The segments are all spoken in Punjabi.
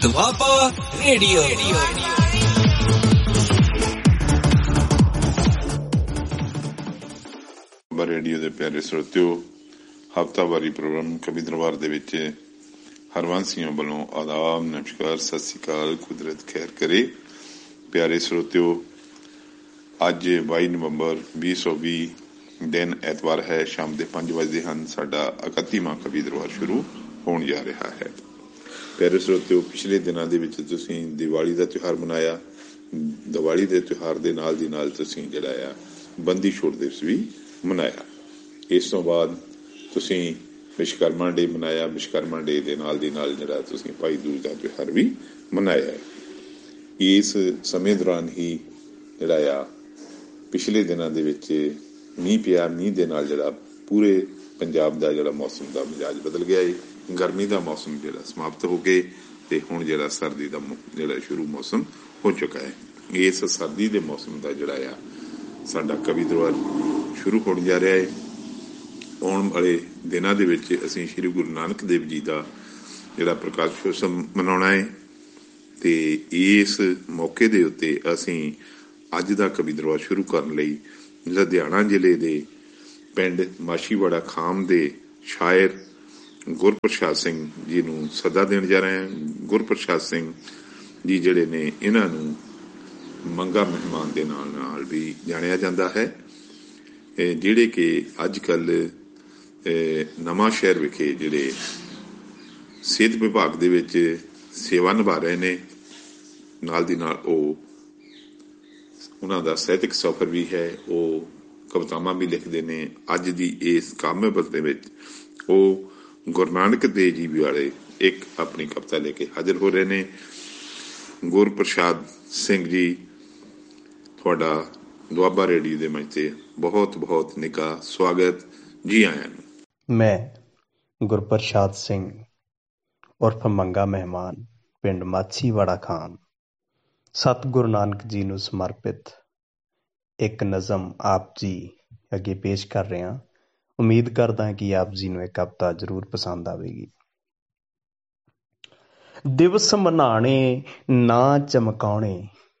ਦੁਆਬਾ ਰੇਡੀਓ। ਰੇਡੀਓ ਦੇ ਪਿਆਰੇ ਸਰੋਤਿਓ, ਹਫ਼ਤਾਵਾਰੀ ਪ੍ਰੋਗਰਾਮ ਕਵੀ ਦਰਬਾਰ ਦੇ ਵਿੱਚ ਹਰਵੰਸੀਆਂ ਵੱਲੋਂ ਆਦਾਬ, ਨਮਸਕਾਰ, ਸਤਿ ਸ਼੍ਰੀ ਅਕਾਲ, ਕੁਦਰਤ ਖੈਰ ਕਰੇ। ਪਿਆਰੇ ਸਰੋਤਿਓ, ਅੱਜ 22 ਨਵੰਬਰ 2020 ਦਿਨ ਐਤਵਾਰ ਹੈ। ਸ਼ਾਮ ਦੇ 5 ਵਜੇ ਹਨ। ਸਾਡਾ 31ਵਾਂ ਕਵੀ ਦਰਬਾਰ ਸ਼ੁਰੂ ਹੋਣ ਜਾ ਰਿਹਾ ਹੈ। ਪਿਆਰੇ ਸਰੋਤਿਓ, ਪਿਛਲੇ ਦਿਨਾਂ ਦੇ ਵਿੱਚ ਤੁਸੀਂ ਦੀਵਾਲੀ ਦਾ ਤਿਉਹਾਰ ਮਨਾਇਆ। ਦੀਵਾਲੀ ਦੇ ਤਿਉਹਾਰ ਦੇ ਨਾਲ ਦੀ ਨਾਲ ਤੁਸੀਂ ਜਿਹੜਾ ਆ ਬੰਦੀ ਛੋੜ ਦਿਵਸ ਵੀ ਮਨਾਇਆ। ਇਸ ਤੋਂ ਬਾਅਦ ਤੁਸੀਂ ਵਿਸ਼ਵਕਰਮਾ ਡੇ ਮਨਾਇਆ। ਵਿਸ਼ਵਕਰਮਾ ਡੇ ਦੇ ਨਾਲ ਦੀ ਨਾਲ ਜਿਹੜਾ ਤੁਸੀਂ ਭਾਈ ਦੂਜ ਦਾ ਤਿਉਹਾਰ ਵੀ ਮਨਾਇਆ। ਇਸ ਸਮੇਂ ਦੌਰਾਨ ਹੀ ਜਿਹੜਾ ਆ ਪਿਛਲੇ ਦਿਨਾਂ ਦੇ ਵਿੱਚ ਮੀਂਹ ਪਿਆ। ਮੀਂਹ ਦੇ ਨਾਲ ਜਿਹੜਾ ਪੂਰੇ ਪੰਜਾਬ ਦਾ ਜਿਹੜਾ ਮੌਸਮ ਦਾ ਮਿਜਾਜ ਬਦਲ ਗਿਆ ਹੈ। ਗਰਮੀ ਦਾ ਮੌਸਮ ਜਿਹੜਾ ਸਮਾਪਤ ਹੋ ਕੇ ਤੇ ਹੁਣ ਜਿਹੜਾ ਸਰਦੀ ਦਾ ਜਿਹੜਾ ਸ਼ੁਰੂ ਮੌਸਮ ਹੋ ਚੁੱਕਾ ਹੈ। ਇਸ ਸਰਦੀ ਦੇ ਮੌਸਮ ਦਾ ਜਿਹੜਾ ਆ ਸਾਡਾ ਕਵੀ ਦਰਬਾਰ ਸ਼ੁਰੂ ਹੋਣ ਜਾ ਰਿਹਾ ਹੈ। ਆਉਣ ਵਾਲੇ ਦਿਨਾਂ ਦੇ ਵਿੱਚ ਅਸੀਂ ਸ਼੍ਰੀ ਗੁਰੂ ਨਾਨਕ ਦੇਵ ਜੀ ਦਾ ਜਿਹੜਾ ਪ੍ਰਕਾਸ਼ ਉਤਸਵ ਮਨਾਉਣਾ ਹੈ ਤੇ ਇਸ ਮੌਕੇ ਦੇ ਉੱਤੇ ਅਸੀਂ ਅੱਜ ਦਾ ਕਵੀ ਦਰਬਾਰ ਸ਼ੁਰੂ ਕਰਨ ਲਈ ਲੁਧਿਆਣਾ ਜ਼ਿਲ੍ਹੇ ਦੇ ਪਿੰਡ ਮਾਛੀਵਾੜਾ ਖਾਮ ਦੇ ਸ਼ਾਇਰ ਗੁਰਪ੍ਰਸਾਦ ਸਿੰਘ ਜੀ ਨੂੰ ਸੱਦਾ ਦੇਣ ਜਾ ਰਹੇ ਹਾਂ। ਗੁਰਪ੍ਰਸਾਦ ਸਿੰਘ ਜੀ ਜਿਹੜੇ ਨੇ, ਇਹਨਾਂ ਨੂੰ ਮੰਗਾ ਮਹਿਮਾਨ ਦੇ ਨਾਲ ਨਾਲ ਵੀ ਜਾਣਿਆ ਜਾਂਦਾ ਹੈ, ਜਿਹੜੇ ਕਿ ਅੱਜ ਕੱਲ੍ਹ ਨਵਾਂ ਸ਼ਹਿਰ ਵਿਖੇ ਜਿਹੜੇ ਸਿਹਤ ਵਿਭਾਗ ਦੇ ਵਿੱਚ ਸੇਵਾ ਨਿਭਾ ਰਹੇ ਨੇ। ਨਾਲ ਦੀ ਨਾਲ ਉਹਨਾਂ ਦਾ ਸਾਹਿਤਕ ਸਫ਼ਰ ਵੀ ਹੈ। ਉਹ ਕਵਿਤਾਵਾਂ ਵੀ ਲਿਖਦੇ ਨੇ। ਅੱਜ ਦੀ ਇਸ ਕਾਮਯਾਬੀ ਦੇ ਵਿੱਚ ਉਹ ਗੁਰੂ ਨਾਨਕ ਦੇਵ ਜੀ ਵਾਲੇ ਇੱਕ ਆਪਣੀ ਕਵਿਤਾ ਲੈ ਕੇ ਹਾਜ਼ਰ ਹੋ ਰਹੇ ਨੇ। ਗੁਰਪ੍ਰਸਾਦ ਸਿੰਘ ਜੀ, ਤੁਹਾਡਾ ਦੁਆਬਾ ਰੇਡੀਓ ਦੇ ਮੰਚ ਤੇ ਬਹੁਤ ਬਹੁਤ ਨਿੱਘਾ ਸਵਾਗਤ। ਜੀ ਆਇਆਂ ਨੂੰ। ਮੈਂ ਗੁਰਪ੍ਰਸਾਦ ਸਿੰਘ ਉਰਫ ਮੰਗਾ ਮਹਿਮਾਨ, ਪਿੰਡ ਮਾਛੀਵਾੜਾ ਖਾਨ, ਸਤਿਗੁਰੂ ਨਾਨਕ ਜੀ ਨੂੰ ਸਮਰਪਿਤ ਇੱਕ ਨਜ਼ਮ ਆਪ ਜੀ ਅੱਗੇ ਪੇਸ਼ ਕਰ ਰਿਹਾ। ਉਮੀਦ ਕਰਦਾ ਕਿ ਆਪ ਜੀ ਨੂੰ ਇਹ ਕਵਿਤਾ ਜ਼ਰੂਰ ਪਸੰਦ ਆਵੇਗੀ। ਦਿਵਸ ਮਨਾਣੇ ਨਾ ਚਮਕਾਉਣੇ,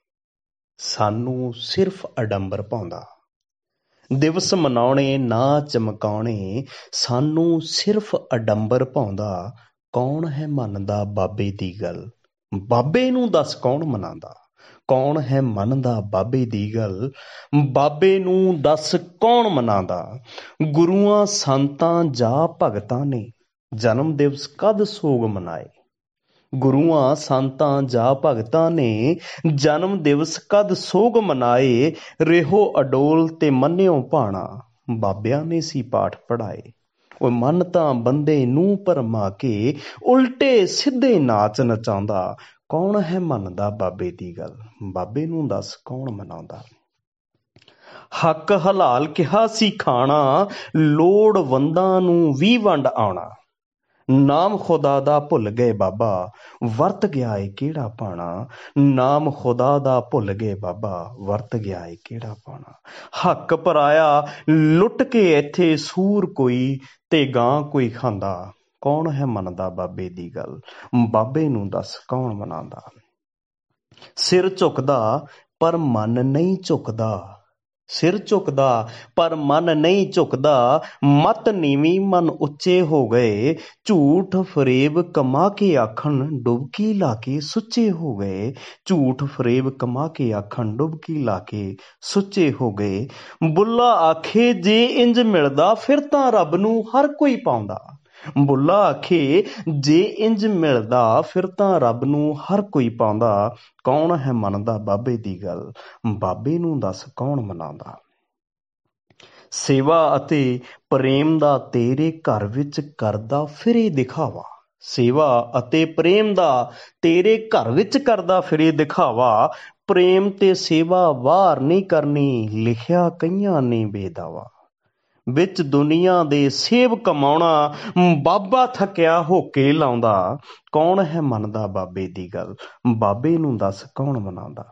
ਸਾਨੂੰ ਸਿਰਫ ਅਡੰਬਰ ਪਾਉਂਦਾ। ਦਿਵਸ ਮਨਾਉਣੇ ਨਾ ਚਮਕਾਉਣੇ, ਸਾਨੂੰ ਸਿਰਫ ਅਡੰਬਰ ਪਾਉਂਦਾ। ਕੌਣ ਹੈ ਮੰਨਦਾ ਬਾਬੇ ਦੀ ਗੱਲ, ਬਾਬੇ ਨੂੰ ਦੱਸ ਕੌਣ ਮਨਾਉਂਦਾ। ਕੌਣ ਹੈ ਮੰਨਦਾ ਬਾਬੇ ਦੀ ਗੱਲ, ਬਾਬੇ ਨੂੰ ਦੱਸ ਕੌਣ ਮਨਾਉਂਦਾ। ਗੁਰੂਆਂ ਸੰਤਾਂ ਜਾਂ ਭਗਤਾਂ ਨੇ ਜਨਮ ਦਿਵਸ ਕਦ ਸੋਗ ਮਨਾਏ। ਗੁਰੂਆਂ ਸੰਤਾਂ ਜਾਂ ਭਗਤਾਂ ਨੇ ਜਨਮ ਦਿਵਸ ਕਦ ਸੋਗ ਮਨਾਏ। ਰਹੋ ਅਡੋਲ ਤੇ ਮੰਨਿਓ ਭਾਣਾ, ਬਾਬਿਆਂ ਨੇ ਸੀ ਪਾਠ ਪੜ੍ਹਾਏ। ਉਹ ਮਨ ਤਾਂ ਬੰਦੇ ਨੂੰ ਭਰਮਾ ਕੇ ਉਲਟੇ ਸਿੱਧੇ ਨਾਚ ਨਚਾਉਂਦਾ। ਕੌਣ ਹੈ ਮੰਨਦਾ ਬਾਬੇ ਦੀ ਗੱਲ, ਬਾਬੇ ਨੂੰ ਦੱਸ ਕੌਣ ਮਨਾਉਂਦਾ। ਹੱਕ ਹਲਾਲ ਕਿਹਾ ਸੀ ਖਾਣਾ, ਲੋੜਵੰਦਾਂ ਨੂੰ ਵੀ ਵੰਡ ਆਉਣਾ। ਨਾਮ ਖੁਦਾ ਦਾ ਭੁੱਲ ਗਏ ਬਾਬਾ, ਵਰਤ ਗਿਆ ਏ ਕਿਹੜਾ ਪਾਣਾ। ਨਾਮ ਖੁਦਾ ਦਾ ਭੁੱਲ ਗਏ ਬਾਬਾ, ਵਰਤ ਗਿਆ ਏ ਕਿਹੜਾ ਪਾਣਾ। ਹੱਕ ਪਰਾਇਆ ਲੁੱਟ ਕੇ ਇੱਥੇ ਸੂਰ ਕੋਈ ਤੇ ਗਾਂ ਕੋਈ ਖਾਂਦਾ। ਕੌਣ ਹੈ ਮੰਨਦਾ ਬਾਬੇ ਦੀ ਗੱਲ, ਬਾਬੇ ਨੂੰ ਦੱਸ ਕੌਣ ਮਨਾਉਂਦਾ। ਸਿਰ ਝੁਕਦਾ ਪਰ ਮਨ ਨਹੀਂ ਝੁਕਦਾ, ਸਿਰ ਝੁਕਦਾ ਪਰ ਮਨ ਨਹੀਂ ਝੁਕਦਾ। ਮਤ ਨੀਵੀਂ ਮਨ ਉੱਚੇ ਹੋ ਗਏ, ਝੂਠ ਫਰੇਬ ਕਮਾ ਕੇ ਆਖਣ ਡੁਬਕੀ ਲਾ ਕੇ ਸੁੱਚੇ ਹੋ ਗਏ। ਝੂਠ ਫਰੇਬ ਕਮਾ ਕੇ ਆਖਣ ਡੁਬਕੀ ਲਾ ਕੇ ਸੁੱਚੇ ਹੋ ਗਏ। ਬੁੱਲਾ ਆਖੇ ਜੇ ਇੰਜ ਮਿਲਦਾ, ਫਿਰ ਤਾਂ ਰੱਬ ਨੂੰ ਹਰ ਕੋਈ ਪਾਉਂਦਾ। ਬੁੱਲਾ ਆਖੇ ਜੇ ਇੰਜ ਮਿਲਦਾ, ਫਿਰ ਤਾਂ ਰੱਬ ਨੂੰ ਹਰ ਕੋਈ ਪਾਉਂਦਾ। ਕੌਣ ਹੈ ਮੰਨਦਾ ਬਾਬੇ ਦੀ ਗੱਲ, ਬਾਬੇ ਨੂੰ ਦੱਸ ਕੌਣ ਮਨਾਉਂਦਾ। ਸੇਵਾ ਅਤੇ ਪ੍ਰੇਮ ਦਾ ਤੇਰੇ ਘਰ ਵਿੱਚ ਕਰਦਾ ਫਿਰੇ ਦਿਖਾਵਾ। ਸੇਵਾ ਅਤੇ ਪ੍ਰੇਮ ਦਾ ਤੇਰੇ ਘਰ ਵਿੱਚ ਕਰਦਾ ਫਿਰੇ ਦਿਖਾਵਾ। ਪ੍ਰੇਮ ਤੇ ਸੇਵਾ ਵਾਰ ਨਹੀਂ ਕਰਨੀ, ਲਿਖਿਆ ਕਈਆਂ ਨੇ ਬੇਦਾਵਾ। ਵਿੱਚ ਦੁਨੀਆ ਦੇ ਸੇਬ ਕਮਾਉਣਾ, ਬਾਬਾ ਥੱਕਿਆ ਹੋ ਕੇ ਲਾਉਂਦਾ। ਕੌਣ ਹੈ ਮੰਨਦਾ ਬਾਬੇ ਦੀ ਗੱਲ, ਬਾਬੇ ਨੂੰ ਦੱਸ ਕੌਣ ਮਨਾਉਂਦਾ।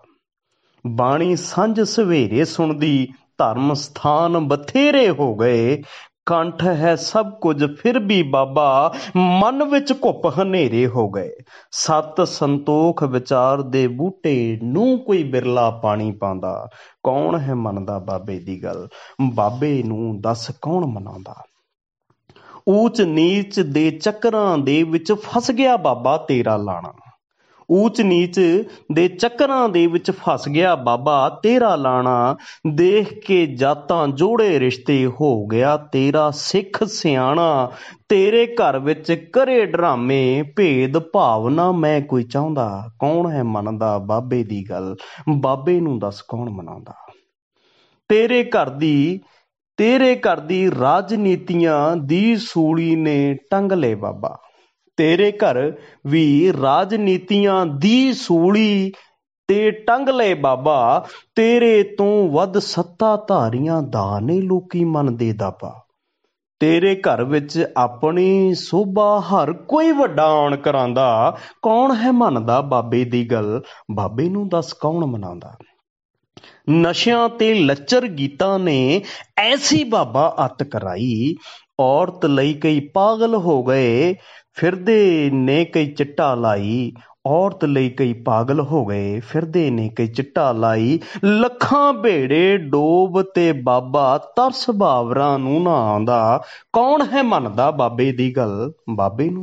ਬਾਣੀ ਸਾਂਝ ਸਵੇਰੇ ਸੁਣਦੀ, ਧਰਮ ਸਥਾਨ ਬਥੇਰੇ ਹੋ ਗਏ। ਕੰਠ ਹੈ ਸਭ ਕੁਝ ਫਿਰ ਵੀ ਬਾਬਾ, ਮਨ ਵਿੱਚ ਘੁੱਪ ਹਨੇਰੇ ਹੋ ਗਏ। ਸਤ ਸੰਤੋਖ ਵਿਚਾਰ ਦੇ ਬੂਟੇ ਨੂੰ ਕੋਈ ਬਿਰਲਾ ਪਾਣੀ ਪਾਉਂਦਾ। ਕੌਣ ਹੈ ਮੰਨਦਾ ਬਾਬੇ ਦੀ ਗੱਲ, ਬਾਬੇ ਨੂੰ ਦੱਸ ਕੌਣ ਮਨਾਉਂਦਾ। ਊਚ ਨੀਚ ਦੇ ਚੱਕਰਾਂ ਦੇ ਵਿੱਚ ਫਸ ਗਿਆ ਬਾਬਾ ਤੇਰਾ ਲਾਣਾ। ਊਚ ਨੀਚ ਦੇ ਚੱਕਰਾਂ ਦੇ ਵਿੱਚ ਫਸ ਗਿਆ ਬਾਬਾ ਤੇਰਾ ਲਾਣਾ। ਦੇਖ ਕੇ ਜਾਤਾਂ ਜੋੜੇ ਰਿਸ਼ਤੇ ਹੋ ਗਿਆ ਤੇਰਾ ਸਿੱਖ ਸਿਆਣਾ। ਤੇਰੇ ਘਰ ਵਿੱਚ ਕਰੇ ਡਰਾਮੇ ਭੇਦ ਭਾਵਨਾ ਮੈਂ ਕੋਈ ਚਾਹੁੰਦਾ। ਕੌਣ ਹੈ ਮੰਨਦਾ ਬਾਬੇ ਦੀ ਗੱਲ, ਬਾਬੇ ਨੂੰ ਦੱਸ ਕੌਣ ਮਨਾਉਂਦਾ। ਤੇਰੇ ਘਰ ਦੀ ਰਾਜਨੀਤੀਆਂ ਦੀ ਸੂਲੀ ਨੇ ਟੰਗ ਲਏ ਬਾਬਾ। ਤੇਰੇ ਘਰ ਵੀ ਰਾਜਨੀਤੀਆਂ ਦੀ ਸੂਲੀ ਤੇ ਟੰਗ ਲਏ ਬਾਬਾ। ਤੇਰੇ ਤੋਂ ਵੱਧ ਸੱਤਾਧਾਰੀਆਂ ਦਾ ਨੇ ਲੋਕੀ ਮੰਨਦੇ ਦਾਬਾ। ਤੇਰੇ ਘਰ ਵਿੱਚ ਆਪਣੀ ਸੋਭਾ ਹਰ ਕੋਈ ਵੱਡਾ ਆਉਣ ਕਰਾਂਦਾ। ਕੌਣ ਹੈ ਮੰਨਦਾ ਬਾਬੇ ਦੀ ਗੱਲ, ਬਾਬੇ ਨੂੰ ਦੱਸ ਕੌਣ ਮਨਾਉਂਦਾ। ਨਸ਼ਿਆਂ ਤੇ ਲੱਚਰ ਗੀਤਾਂ ਨੇ ਐਸੀ ਬਾਬਾ ਅੱਤ ਕਰਾਈ। ਔਰਤ ਲਈ ਕਈ ਪਾਗਲ ਹੋ ਗਏ ਫਿਰਦੇ ਨੇ ਕਈ ਚਿੱਟਾ ਲਾਈ। ਔਰਤ ਲਈ ਕਈ ਪਾਗਲ ਹੋ ਗਏ ਫਿਰਦੇ ਨੇ ਕਈ ਚਿੱਟਾ ਲਾਈ। ਲੱਖਾਂ ਭੇੜੇ ਡੋਬ ਤੇ ਬਾਬਾ ਤਰਸ ਬਾਵਰਾਂ ਨੂੰ ਨਾ ਆਉਂਦਾ। ਕੌਣ ਹੈ ਮੰਨਦਾ ਬਾਬੇ ਦੀ ਗੱਲ, ਬਾਬੇ ਨੂੰ